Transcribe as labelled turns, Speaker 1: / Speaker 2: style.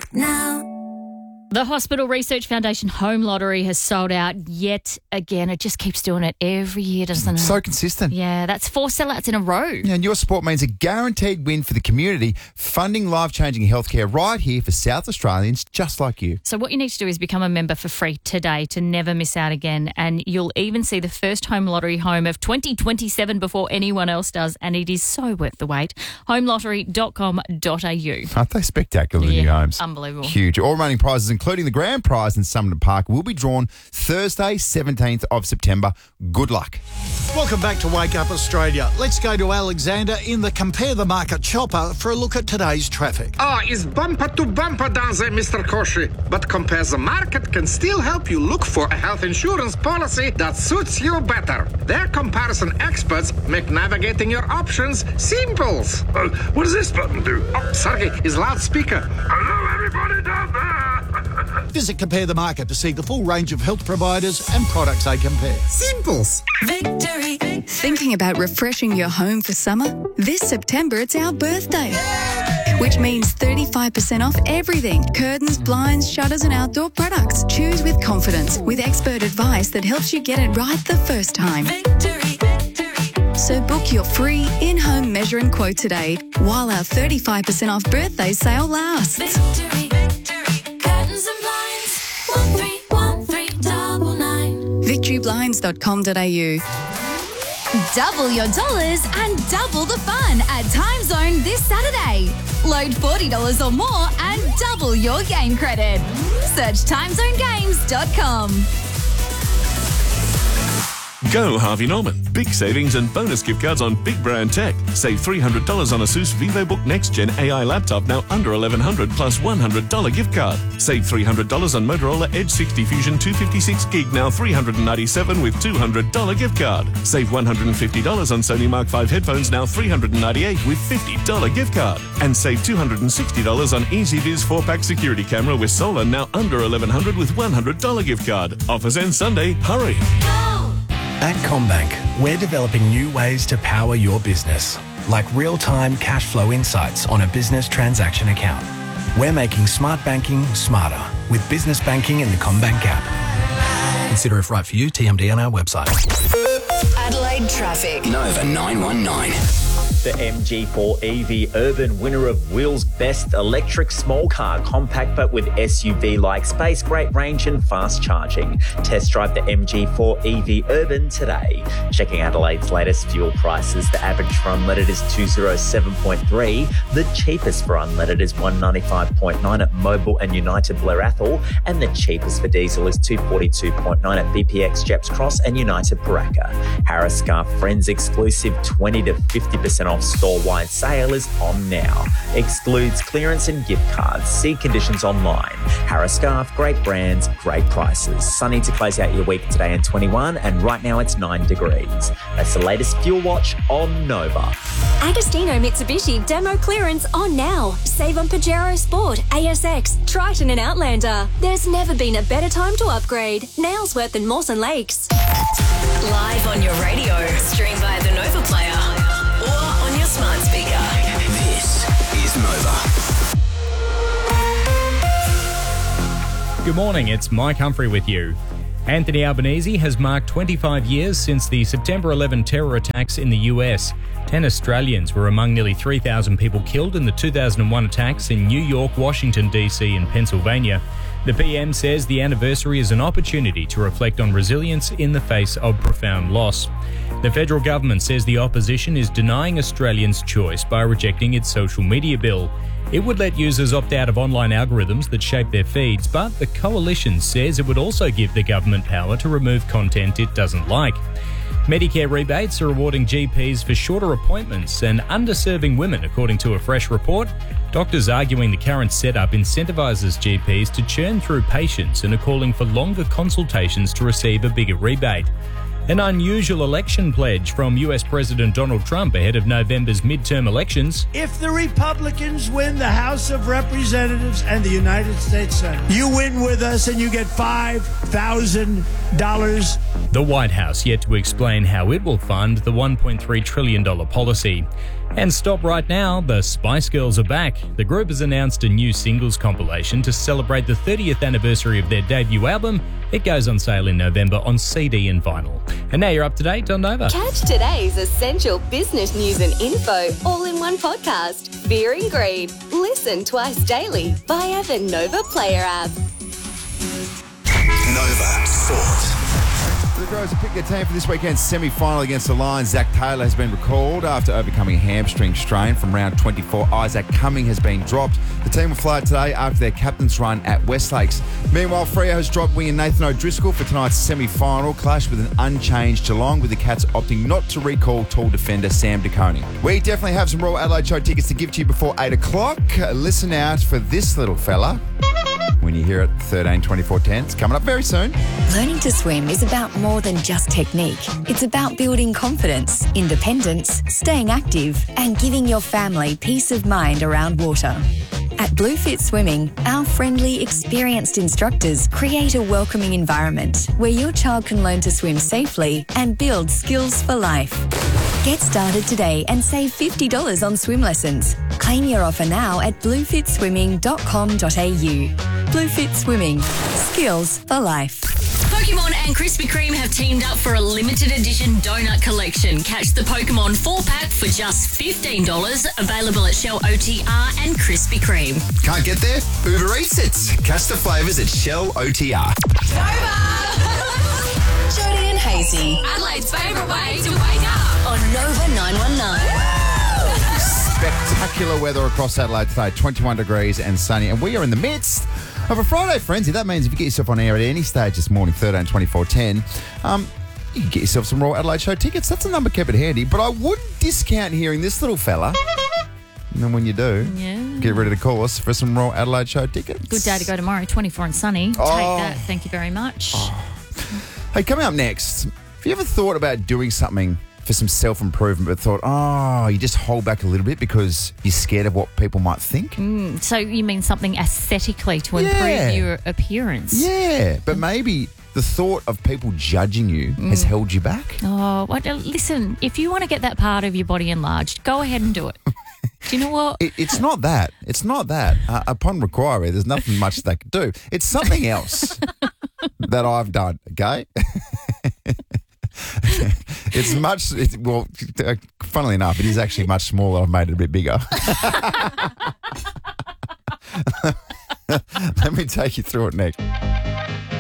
Speaker 1: now.
Speaker 2: The Hospital Research Foundation Home Lottery has sold out yet again. It just keeps doing it every year, doesn't it?
Speaker 3: So consistent.
Speaker 2: Yeah, that's 4 sellouts in a row.
Speaker 3: Yeah, and your support means a guaranteed win for the community, funding life-changing healthcare right here for South Australians just like you.
Speaker 2: So what you need to do is become a member for free today to never miss out again. And you'll even see the first home lottery home of 2027 before anyone else does. And it is so worth the wait. homelottery.com.au.
Speaker 3: Aren't they spectacular, the new homes?
Speaker 2: Unbelievable.
Speaker 3: Huge. All remaining prizes, including the grand prize in Summerton Park, will be drawn Thursday, 17th of September. Good luck.
Speaker 4: Welcome back to Wake Up Australia. Let's go to Alexander in the Compare the Market chopper for a look at today's traffic.
Speaker 5: It's bumper to bumper down there, Mr. Koshi. But Compare the Market can still help you look for a health insurance policy that suits you better. Their comparison experts make navigating your options simple. What does this button do? Oh, sorry, it's loudspeaker. Hello, everybody down there.
Speaker 4: Visit Compare the Market to see the full range of health providers and products they compare.
Speaker 5: Simples.
Speaker 1: Victory.
Speaker 6: Thinking about refreshing your home for summer? This September, it's our birthday. Which means 35% off everything. Curtains, blinds, shutters and outdoor products. Choose with confidence, with expert advice that helps you get it right the first time.
Speaker 1: Victory.
Speaker 6: So book your free in-home measure and quote today while our 35% off birthday sale lasts.
Speaker 1: Victory. Curtains and blinds. 131399.
Speaker 6: VictoryBlinds.com.au.
Speaker 7: Double your dollars and double the fun at Time Zone this Saturday. Load $40 or more and double your game credit. Search timezonegames.com.
Speaker 8: Go Harvey Norman. Big savings and bonus gift cards on big brand tech. Save $300 on Asus VivoBook Next Gen AI laptop now under $1,100 plus $100 gift card. Save $300 on Motorola Edge 60 Fusion 256 gig now $397 with $200 gift card. Save $150 on Sony Mark 5 headphones now $398 with $50 gift card. And save $260 on EasyViz 4-pack security camera with solar now under $1,100 with $100 gift card. Offers end Sunday. Hurry.
Speaker 9: At CommBank, we're developing new ways to power your business, like real-time cash flow insights on a business transaction account. We're making smart banking smarter with business banking in the CommBank app. Consider if right for you. TMD on our website.
Speaker 10: Adelaide traffic.
Speaker 11: Nova 919.
Speaker 12: The MG4 EV Urban, winner of Wheels Best Electric Small Car Compact, but with SUV-like space, great range and fast charging. Test drive the MG4 EV Urban today. Checking Adelaide's latest fuel prices, the average for unleaded is 207.3. The cheapest for unleaded is 195.9 at Mobil and United Blair Athol, and the cheapest for diesel is 242.9 at BPX Jeps Cross and United Paraka. Harris Scarf Friends exclusive 20 to 50% off store-wide sale is on now. Excludes clearance and gift cards. See conditions online. Harris Scarf, great brands, great prices. Sunny to close out your week today in 21, and right now it's 9 degrees. That's the latest fuel watch on Nova.
Speaker 13: Agostino Mitsubishi demo clearance on now. Save on Pajero Sport, ASX, Triton and Outlander. There's never been a better time to upgrade. Nailsworth and Mawson Lakes.
Speaker 10: Live on your radio. Stream via the Nova Player or on your smart speaker.
Speaker 11: This is Nova.
Speaker 14: Good morning, it's Mike Humphrey with you. Anthony Albanese has marked 25 years since the September 11 terror attacks in the US. 10 Australians were among nearly 3,000 people killed in the 2001 attacks in New York, Washington, D.C. and Pennsylvania. The PM says the anniversary is an opportunity to reflect on resilience in the face of profound loss. The federal government says the opposition is denying Australians choice by rejecting its social media bill. It would let users opt out of online algorithms that shape their feeds, but the coalition says it would also give the government power to remove content it doesn't like. Medicare rebates are rewarding GPs for shorter appointments and underserving women, according to a fresh report. Doctors arguing the current setup incentivises GPs to churn through patients and are calling for longer consultations to receive a bigger rebate. An unusual election pledge from US President Donald Trump ahead of November's midterm elections.
Speaker 15: If the Republicans win the House of Representatives and the United States Senate, you win with us and you get $5,000.
Speaker 14: The White House yet to explain how it will fund the $1.3 trillion policy. And stop right now, the Spice Girls are back. The group has announced a new singles compilation to celebrate the 30th anniversary of their debut album. It goes on sale in November on CD and vinyl. And now you're up to date on Nova.
Speaker 16: Catch today's essential business news and info all in one podcast. Fear and Greed. Listen twice daily via the Nova Player app.
Speaker 11: Nova Sport.
Speaker 3: The Crows have picked their team for this weekend's semi-final against the Lions. Zach Taylor has been recalled after overcoming a hamstring strain from round 24. Isaac Cumming has been dropped. The team will fly today after their captain's run at Westlakes. Meanwhile, Freo has dropped winger Nathan O'Driscoll for tonight's semi-final clash with an unchanged Geelong, with the Cats opting not to recall tall defender Sam DeConey. We definitely have some Royal Adelaide Show tickets to give to you before 8 o'clock. Listen out for this little fella when you hear it 13-24-10. It's coming up very soon.
Speaker 17: Learning to swim is about more than just technique. It's about building confidence, independence, staying active, and giving your family peace of mind around water. At Bluefit Swimming, our friendly, experienced instructors create a welcoming environment where your child can learn to swim safely and build skills for life. Get started today and save $50 on swim lessons. Claim your offer now at bluefitswimming.com.au. Bluefit Swimming. Skills for life.
Speaker 10: Pokemon and Krispy Kreme have teamed up for a limited edition donut collection. Catch the Pokemon 4-pack for just $15. Available at Shell OTR and Krispy Kreme.
Speaker 11: Can't get there? Uber Eats it. Catch the flavours at Shell OTR.
Speaker 7: Jody and Hazy.
Speaker 10: Adelaide's favourite way to wake up.
Speaker 7: On Nova 919.
Speaker 3: Spectacular weather across Adelaide today, 21 degrees and sunny. And we are in the midst of a Friday frenzy. That means if you get yourself on air at any stage this morning, 13-24-10, you can get yourself some Royal Adelaide Show tickets. That's a number, keep it handy. But I wouldn't discount hearing this little fella. And then when you do, get ready to call us for some Royal Adelaide Show tickets.
Speaker 2: Good day to go tomorrow, 24 and sunny.
Speaker 3: Oh.
Speaker 2: Take that. Thank you very much.
Speaker 3: Hey, coming up next, have you ever thought about doing something for some self-improvement but thought, you just hold back a little bit because you're scared of what people might think?
Speaker 2: So you mean something aesthetically to improve your appearance?
Speaker 3: Yeah, but maybe the thought of people judging you has held you back.
Speaker 2: Oh, well, listen, if you want to get that part of your body enlarged, go ahead and do it. Do you know what?
Speaker 3: It's not that. It's not that. Upon requiry, there's nothing much they can do. It's something else that I've done, okay? Funnily enough, it is actually much smaller. I've made it a bit bigger. Let me take you through it next.